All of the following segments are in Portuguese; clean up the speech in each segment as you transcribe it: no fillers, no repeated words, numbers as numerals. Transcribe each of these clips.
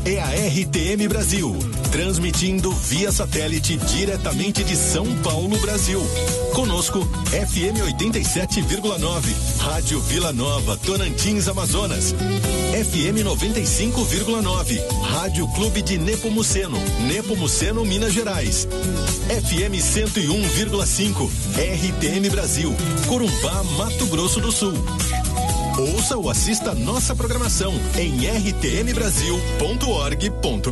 é a RTM Brasil, transmitindo via satélite diretamente de São Paulo, Brasil. Conosco, FM 87,9, Rádio Vila Nova, Tocantins, Amazonas. FM 95,9, Rádio Clube de Nepomuceno, Nepomuceno, Minas Gerais. FM 101,5, RTM Brasil, Corumbá, Mato Grosso do Sul. Ouça ou assista nossa programação em rtmbrasil.org.br.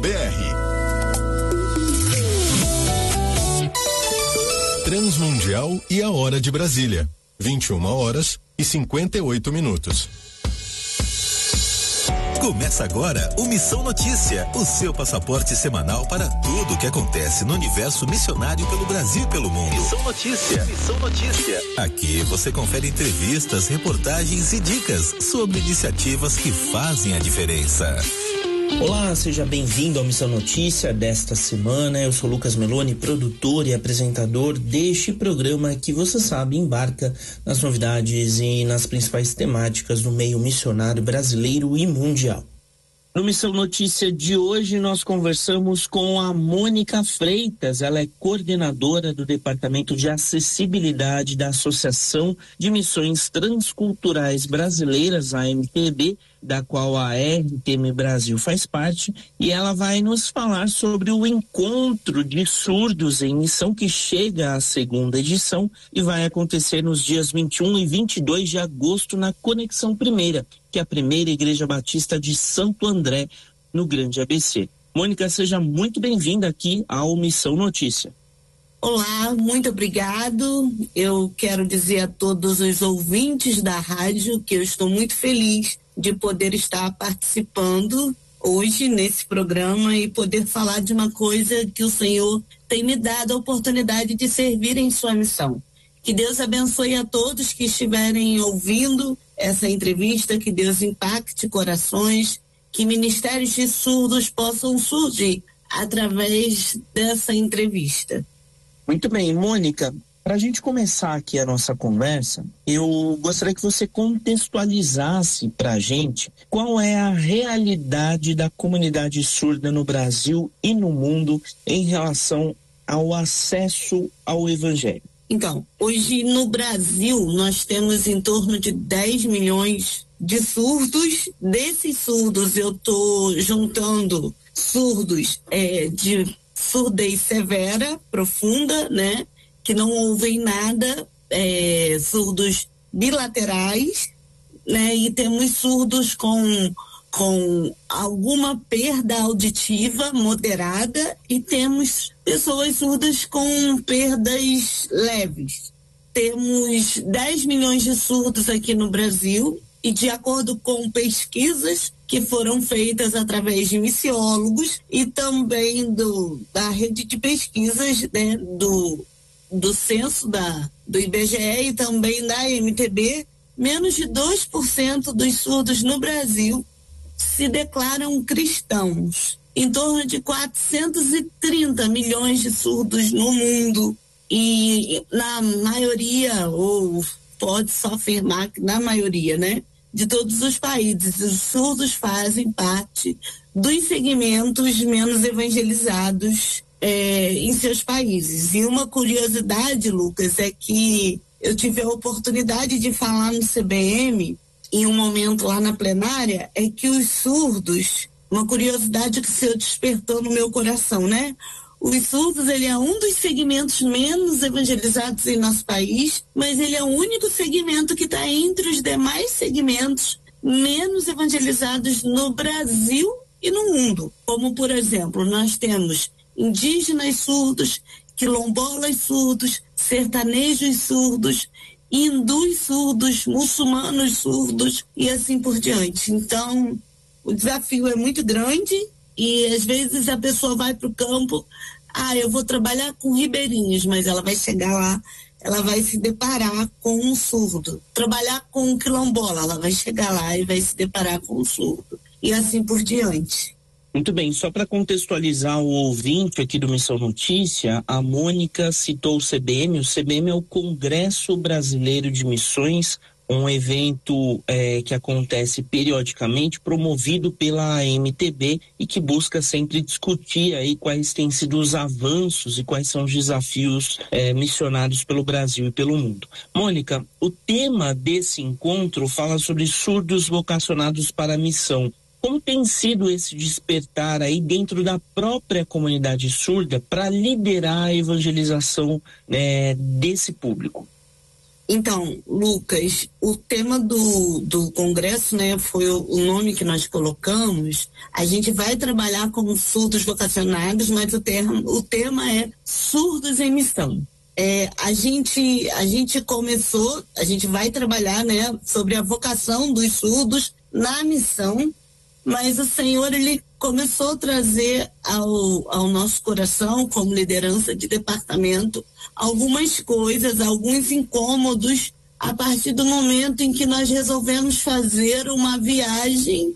Transmundial e a hora de Brasília. 21h58. Começa agora o Missão Notícia, o seu passaporte semanal para tudo o que acontece no universo missionário pelo Brasil e pelo mundo. Missão Notícia, Missão Notícia. Aqui você confere entrevistas, reportagens e dicas sobre iniciativas que fazem a diferença. Olá, seja bem-vindo ao Missão Notícia desta semana. Eu sou Lucas Meloni, produtor e apresentador deste programa que, você sabe, embarca nas novidades e nas principais temáticas do meio missionário brasileiro e mundial. No Missão Notícia de hoje, nós conversamos com a Mônica Freitas. Ela é coordenadora do Departamento de Acessibilidade da Associação de Missões Transculturais Brasileiras, a AMTB, da qual a RTM Brasil faz parte, e ela vai nos falar sobre o encontro de surdos em missão que chega à segunda edição e vai acontecer nos dias 21 e 22 de agosto na Conexão Primeira, que é a primeira Igreja Batista de Santo André, no Grande ABC. Mônica, seja muito bem-vinda aqui ao Missão Notícia. Olá, muito obrigado. Eu quero dizer a todos os ouvintes da rádio que eu estou muito feliz de poder estar participando hoje nesse programa e poder falar de uma coisa que o Senhor tem me dado a oportunidade de servir em sua missão. Que Deus abençoe a todos que estiverem ouvindo essa entrevista, que Deus impacte corações, que ministérios de surdos possam surgir através dessa entrevista. Muito bem, Mônica, para a gente começar aqui a nossa conversa, eu gostaria que você contextualizasse para a gente qual é a realidade da comunidade surda no Brasil e no mundo em relação ao acesso ao Evangelho. Então, hoje no Brasil nós temos em torno de 10 milhões de surdos. Desses surdos eu estou juntando surdos de surdez severa, profunda, né? Que não ouvem nada, surdos bilaterais, né? E temos surdos com alguma perda auditiva moderada e temos pessoas surdas com perdas leves. Temos 10 milhões de surdos aqui no Brasil e, de acordo com pesquisas que foram feitas através de missiólogos e também da rede de pesquisas, né, do censo do IBGE e também da MTB, menos de 2% dos surdos no Brasil se declaram cristãos. Em torno de 430 milhões de surdos no mundo e na maioria, ou pode-se afirmar que na maioria, né, de todos os países, os surdos fazem parte dos segmentos menos evangelizados em seus países. E uma curiosidade, Lucas, é que eu tive a oportunidade de falar no CBM em um momento lá na plenária, é que os surdos, uma curiosidade que o Senhor despertou no meu coração, né? Os surdos, ele é um dos segmentos menos evangelizados em nosso país, mas ele é o único segmento que está entre os demais segmentos menos evangelizados no Brasil e no mundo. Como, por exemplo, nós temos indígenas surdos, quilombolas surdos, sertanejos surdos, hindus surdos, muçulmanos surdos e assim por diante. Então, o desafio é muito grande e às vezes a pessoa vai para o campo, eu vou trabalhar com ribeirinhos, mas ela vai chegar lá, ela vai se deparar com um surdo. Trabalhar com um quilombola, ela vai chegar lá e vai se deparar com um surdo. E assim por diante. Muito bem, só para contextualizar o ouvinte aqui do Missão Notícia, a Mônica citou o CBM é o Congresso Brasileiro de Missões um evento que acontece periodicamente, promovido pela MTB e que busca sempre discutir aí quais têm sido os avanços e quais são os desafios missionários pelo Brasil e pelo mundo. Mônica, o tema desse encontro fala sobre surdos vocacionados para a missão. Como tem sido esse despertar aí dentro da própria comunidade surda para liderar a evangelização desse público? Então, Lucas, o tema do congresso, foi o nome que nós colocamos. A gente vai trabalhar com surdos vocacionados, mas o tema é surdos em missão. A gente começou, a gente vai trabalhar, sobre a vocação dos surdos na missão, mas o Senhor, ele começou a trazer ao nosso coração, como liderança de departamento, algumas coisas, alguns incômodos, a partir do momento em que nós resolvemos fazer uma viagem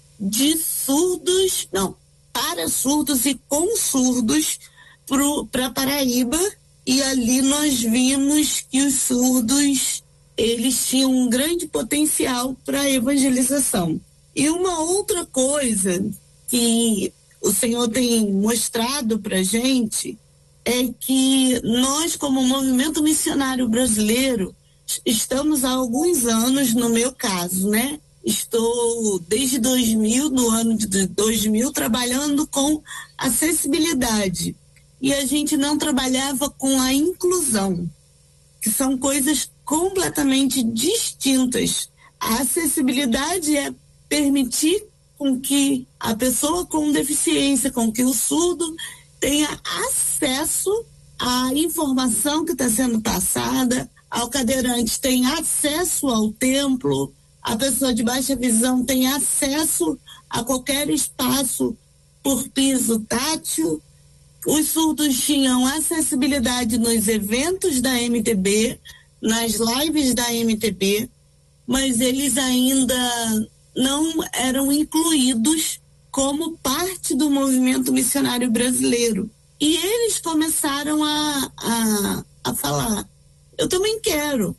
para surdos e com surdos para Paraíba, e ali nós vimos que os surdos, eles tinham um grande potencial para a evangelização. E uma outra coisa que o Senhor tem mostrado para a gente é que nós, como movimento missionário brasileiro, estamos há alguns anos, no meu caso, estou desde 2000, no ano de 2000, trabalhando com acessibilidade. E a gente não trabalhava com a inclusão, que são coisas completamente distintas. A acessibilidade é permitir com que a pessoa com deficiência, com que o surdo tenha acesso à informação que está sendo passada, ao cadeirante tem acesso ao templo, a pessoa de baixa visão tem acesso a qualquer espaço por piso tátil. Os surdos tinham acessibilidade nos eventos da MTB, nas lives da MTB, mas eles ainda não eram incluídos como parte do movimento missionário brasileiro. E eles começaram a falar, eu também quero.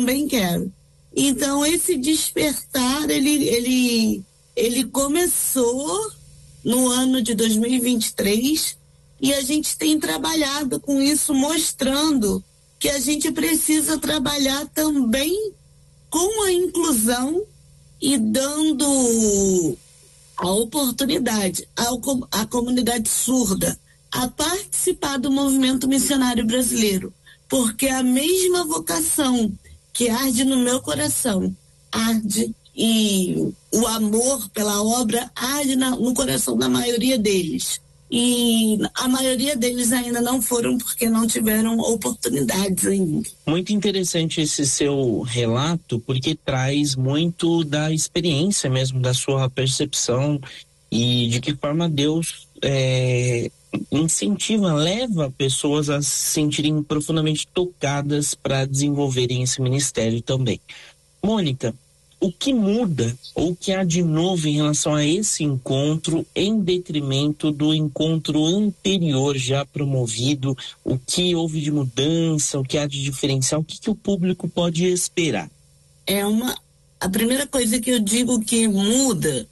Então, esse despertar, ele começou no ano de 2023, e a gente tem trabalhado com isso, mostrando que a gente precisa trabalhar também com a inclusão e dando a oportunidade à comunidade surda a participar do movimento missionário brasileiro, porque a mesma vocação que arde no meu coração arde, e o amor pela obra arde no coração da maioria deles. E a maioria deles ainda não foram porque não tiveram oportunidades ainda. Muito interessante esse seu relato, porque traz muito da experiência mesmo, da sua percepção e de que forma Deus incentiva, leva pessoas a se sentirem profundamente tocadas para desenvolverem esse ministério também. Mônica, o que muda ou o que há de novo em relação a esse encontro em detrimento do encontro anterior já promovido? O que houve de mudança, o que há de diferencial, o que o público pode esperar? A primeira coisa que eu digo que muda